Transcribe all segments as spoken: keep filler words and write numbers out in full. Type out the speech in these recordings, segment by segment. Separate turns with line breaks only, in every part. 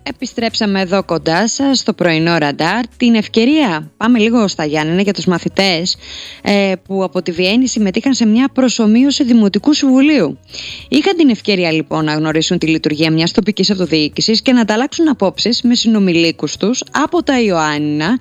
Επιστρέψαμε εδώ κοντά σας στο πρωινό ραντάρ. Την ευκαιρία, πάμε λίγο στα Γιάννενα για τους μαθητές ε, που από τη Βιέννη συμμετείχαν σε μια προσομοίωση Δημοτικού Συμβουλίου. Είχαν την ευκαιρία λοιπόν να γνωρίσουν τη λειτουργία μιας τοπικής αυτοδιοίκησης και να ανταλλάξουν απόψεις με συνομιλίκους τους από τα Ιωάννινα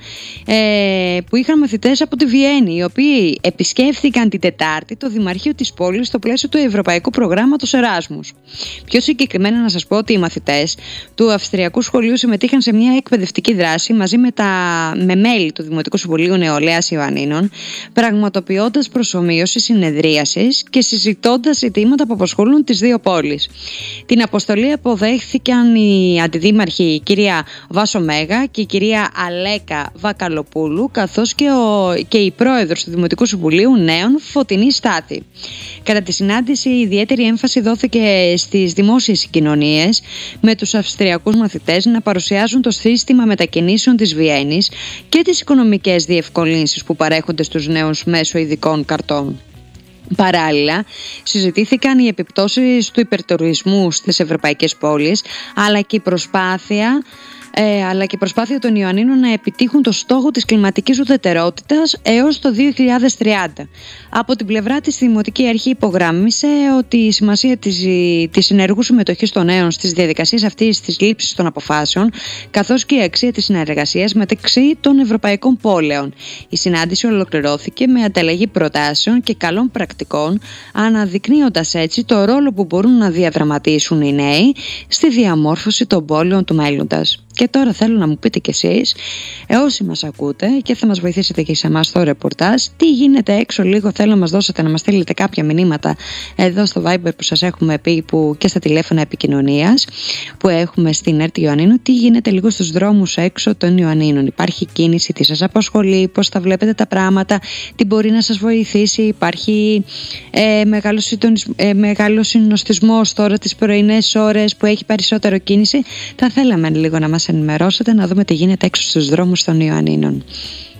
ε, που είχαν μαθητές από τη Βιέννη, οι οποίοι επισκέφθηκαν την Τετάρτη το Δημαρχείο της πόλης στο πλαίσιο του Ευρωπαϊκού Προγράμματος Εράσμους. Πιο συγκεκριμένα να σας πω ότι οι μαθητές του Αυστριακού Σχολείου συμμετείχαν σε μια εκπαιδευτική δράση μαζί με, τα, με μέλη του Δημοτικού Συμβουλίου Νεολαίας Ιωαννίνων, πραγματοποιώντας προσομοίωση συνεδρίασης και συζητώντας ζητήματα που απασχολούν τις δύο πόλεις. Την αποστολή αποδέχθηκαν οι αντιδήμαρχοι η κυρία Βάσο Μέγα και η κυρία Αλέκα Βακαλοπούλου, καθώς και, ο, και η πρόεδρος του Δημοτικού Συμβουλίου Νέων Φωτεινή Στάθη. Κατά τη συνάντηση, ιδιαίτερη έμφαση δόθηκε στις δημόσιες συγκοινωνίες, με τους Αυστριακούς μαθητές να παρουσιάζουν το σύστημα μετακινήσεων της Βιέννης και τις οικονομικές διευκολύνσεις που παρέχονται στους νέους μέσω ειδικών καρτών. Παράλληλα, συζητήθηκαν οι επιπτώσεις του υπερτουρισμού στις ευρωπαϊκές πόλεις, αλλά και η προσπάθεια Ε, αλλά και η προσπάθεια των Ιωαννίνων να επιτύχουν το στόχο της κλιματικής ουδετερότητας έως το δύο χιλιάδες τριάντα. Από την πλευρά της, η Δημοτική Αρχή υπογράμμισε ότι η σημασία της, της ενεργού συμμετοχής των νέων στις διαδικασίες αυτής της λήψης των αποφάσεων, καθώς και η αξία της συνεργασίας μεταξύ των ευρωπαϊκών πόλεων. Η συνάντηση ολοκληρώθηκε με ανταλλαγή προτάσεων και καλών πρακτικών, αναδεικνύοντας έτσι το ρόλο που μπορούν να διαδραματίσουν οι νέοι στη διαμόρφωση των πόλεων του μέλλοντας. Και τώρα θέλω να μου πείτε κι εσείς, ε, όσοι μας ακούτε και θα μας βοηθήσετε και σε εμάς στο ρεπορτάζ, τι γίνεται έξω λίγο, θέλω να μας δώσετε, να μας στείλετε κάποια μηνύματα εδώ στο Viber που σας έχουμε πει, που και στα τηλέφωνα επικοινωνίας που έχουμε στην ΕΡΤ Ιωαννίνου, τι γίνεται λίγο στους δρόμους έξω των Ιωαννίνων. Υπάρχει κίνηση, τι σας απασχολεί, πώς τα βλέπετε τα πράγματα, τι μπορεί να σας βοηθήσει, υπάρχει ε, μεγάλο, συντονισ... ε, μεγάλο συνοστισμός τώρα τις πρωινές ώρες που έχει περισσότερο κίνηση. Θα θέλαμε λίγο να μας ενημερώσετε, να δούμε τι γίνεται έξω στους δρόμους των Ιωαννίνων.